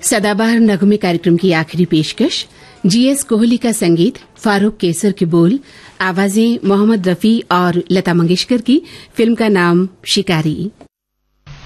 सदाबहार नगमे कार्यक्रम की आखिरी पेशकश जीएस कोहली का संगीत, फारूक कैसर के बोल, आवाजें मोहम्मद रफी और लता मंगेशकर की। फिल्म का नाम शिकारी।